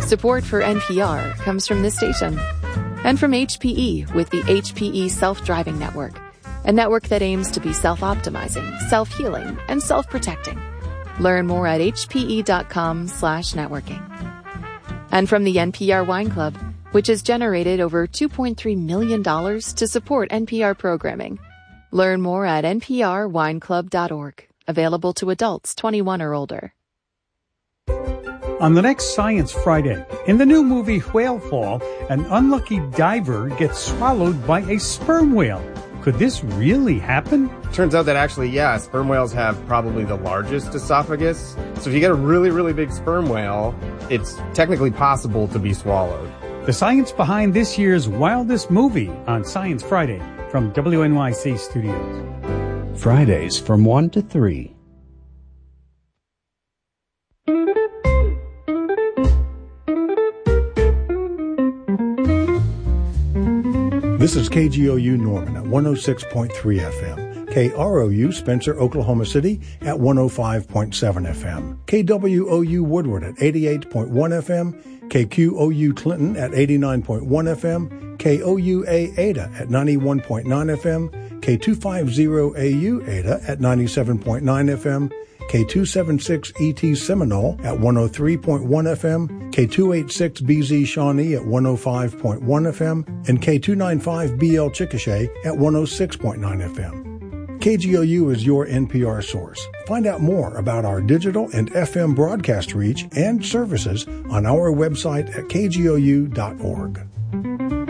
Support for NPR comes from this station and from HPE with the HPE Self-Driving Network, a network that aims to be self-optimizing, self-healing, and self-protecting. Learn more at hpe.com/networking. And from the NPR Wine Club, which has generated over $2.3 million to support NPR programming. Learn more at nprwineclub.org. Available to adults 21 or older. On the next Science Friday, in the new movie Whale Fall, an unlucky diver gets swallowed by a sperm whale. Could this really happen? Turns out that actually, yeah, sperm whales have probably the largest esophagus. So if you get a really, really big sperm whale, it's technically possible to be swallowed. The science behind this year's wildest movie on Science Friday from WNYC Studios. Fridays from 1 to 3. This is KGOU Norman at 106.3 FM, KROU Spencer, Oklahoma City at 105.7 FM, KWOU Woodward at 88.1 FM, KQOU Clinton at 89.1 FM, KOUA Ada at 91.9 FM, K250AU Ada at 97.9 FM, K276ET Seminole at 103.1 FM, K286BZ Shawnee at 105.1 FM, and K295BL Chickasha at 106.9 FM. KGOU is your NPR source. Find out more about our digital and FM broadcast reach and services on our website at kgou.org.